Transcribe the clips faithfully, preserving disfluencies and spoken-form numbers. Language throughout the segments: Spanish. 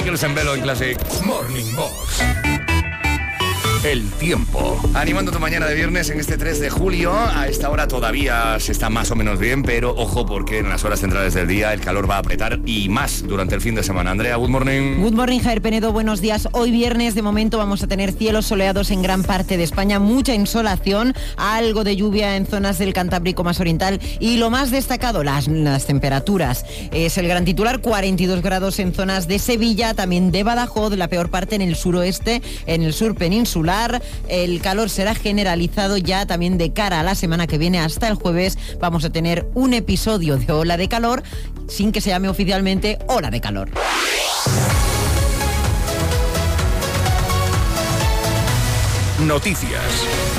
Tigers en velo en Classic. Morning Box. El tiempo. Animando tu mañana de viernes en este tres de julio. A esta hora todavía se está más o menos bien, pero ojo porque en las horas centrales del día el calor va a apretar y más durante el fin de semana. Andrea, good morning. Good morning, Javier Penedo, buenos días. Hoy viernes de momento vamos a tener cielos soleados en gran parte de España, mucha insolación, algo de lluvia en zonas del Cantábrico más oriental y lo más destacado, las, las temperaturas. Es el gran titular, cuarenta y dos grados en zonas de Sevilla, también de Badajoz, la peor parte en el suroeste, en el sur peninsular. El calor será generalizado ya también de cara a la semana que viene. Hasta el jueves vamos a tener un episodio de ola de calor sin que se llame oficialmente ola de calor. Noticias.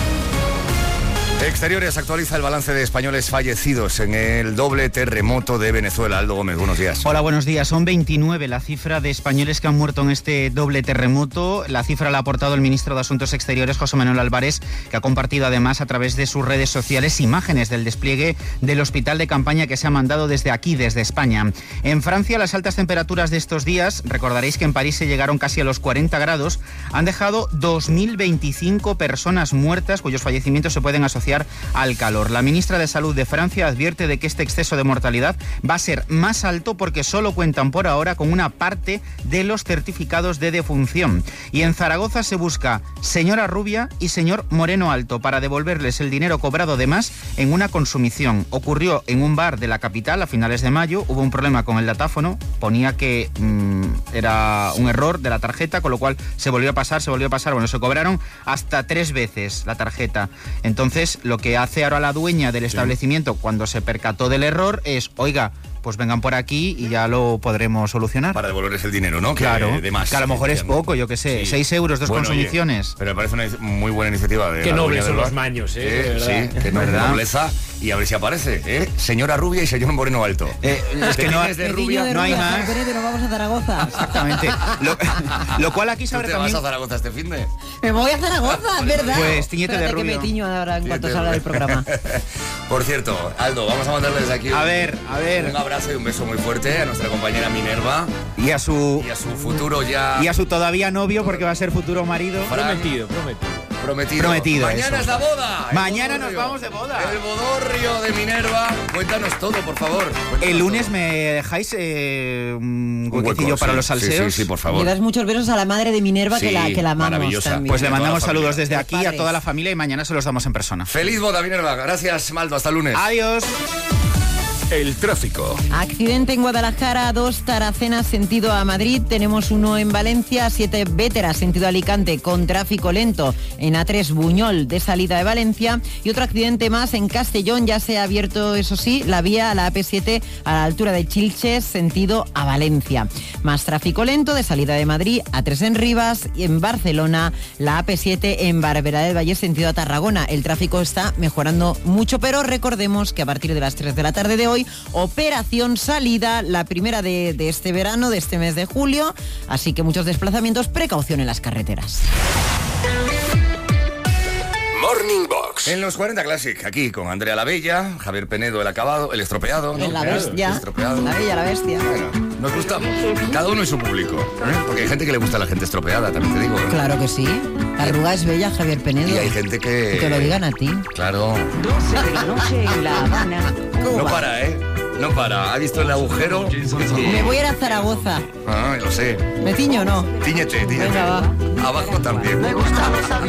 Exteriores actualiza el balance de españoles fallecidos en el doble terremoto de Venezuela. Aldo Gómez, buenos días. Hola, buenos días. Son veintinueve la cifra de españoles que han muerto en este doble terremoto. La cifra la ha aportado el ministro de Asuntos Exteriores, José Manuel Álvarez, que ha compartido además a través de sus redes sociales imágenes del despliegue del hospital de campaña que se ha mandado desde aquí, desde España. En Francia, las altas temperaturas de estos días, recordaréis que en París se llegaron casi a los cuarenta grados, han dejado dos mil veinticinco personas muertas cuyos fallecimientos se pueden asociar al calor. La ministra de Salud de Francia advierte de que este exceso de mortalidad va a ser más alto porque solo cuentan por ahora con una parte de los certificados de defunción. Y en Zaragoza se busca señora Rubia y señor Moreno Alto para devolverles el dinero cobrado de más en una consumición. Ocurrió en un bar de la capital a finales de mayo, hubo un problema con el datáfono, ponía que mmm, era un error de la tarjeta, con lo cual se volvió a pasar, se volvió a pasar, bueno, se cobraron hasta tres veces la tarjeta. Entonces, lo que hace ahora la dueña del establecimiento cuando se percató del error es, oiga, pues vengan por aquí y ya lo podremos solucionar. Para devolverles el dinero, ¿no? Claro, que, de más, que a lo mejor es poco, yo qué sé, sí. seis euros, dos bueno, consumiciones. Oye, pero me parece una muy buena iniciativa. De qué nobles son bar. Los maños, ¿eh? eh sí, qué nobleza. Y a ver si aparece, ¿eh? Señora Rubia y señor Moreno Alto. Eh, es que no, de rubia, de no hay más. Nos vamos a Zaragoza. Exactamente. Lo, lo cual aquí sabrá también... ¿Tú te también... vas a Zaragoza este fin de...? Me voy a Zaragoza, ¿verdad? Pues tiñete de rubio. Que me tiño ahora en cuanto salga del programa. Por cierto, Aldo, vamos a mandarle desde aquí a un, ver, a ver. un abrazo y un beso muy fuerte a nuestra compañera Minerva. Y a su... Y a su futuro ya... Y a su todavía novio, porque va a ser futuro marido. Prometido, prometido. Prometido. Prometido. Mañana eso. es la boda. Mañana nos vamos de boda. El bodorrio de Minerva. Cuéntanos todo, por favor. Cuéntanos el lunes todo. me dejáis eh, un un huequecillo hueco, para sí, los salseos. Sí, sí, sí, por favor. Le das muchos besos a la madre de Minerva, sí, que la que la amamos también. Pues le mandamos saludos desde Los aquí padres. a toda la familia y mañana se los damos en persona. Feliz boda, Minerva. Gracias, Maldo. Hasta el lunes. Adiós. El tráfico. Accidente en Guadalajara, dos Taracenas sentido a Madrid, tenemos uno en Valencia, siete Véteras sentido a Alicante con tráfico lento en A tres Buñol de salida de Valencia y otro accidente más en Castellón, ya se ha abierto eso sí la vía a la A P siete a la altura de Chilches sentido a Valencia. Más tráfico lento de salida de Madrid, A tres en Rivas y en Barcelona la A P siete en Barberá del Valle sentido a Tarragona. El tráfico está mejorando mucho, pero recordemos que a partir de las tres de la tarde de hoy operación salida, la primera de, de este verano, de este mes de julio, así que muchos desplazamientos, precaución en las carreteras. Morning Box. En los cuarenta Classic, aquí con Andrea la Bella, Javier Penedo el acabado, el estropeado, ¿no? En la bestia, el estropeado. la bella, la bestia. Bueno, nos gustamos, cada uno y su público, ¿eh? Porque hay gente que le gusta a la gente estropeada, también te digo, ¿eh? Claro que sí, la arruga es bella, Javier Penedo. Y hay gente que... Que te lo digan a ti. Claro. doce de la noche en La Habana. No para, ¿eh? No para. ¿Ha visto el agujero? Me voy a ir a Zaragoza. Ah, lo sé. ¿Me ciño o no? Tíñete, tíñete. Venga, va. Abajo también. Me gusta besar